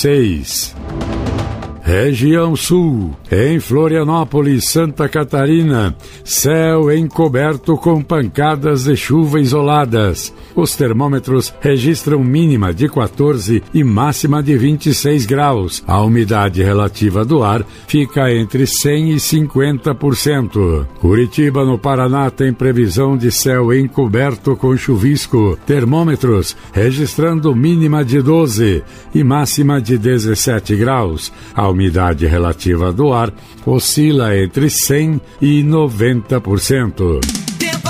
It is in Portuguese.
26. Região Sul, em Florianópolis, Santa Catarina, céu encoberto com pancadas de chuva isoladas. Os termômetros registram mínima de 14 e máxima de 26 graus. A umidade relativa do ar fica entre 100% e 50%. Curitiba, no Paraná, tem previsão de céu encoberto com chuvisco. Termômetros registrando mínima de 12 e máxima de 17 graus. A umidade relativa do ar oscila entre 100% e 90%.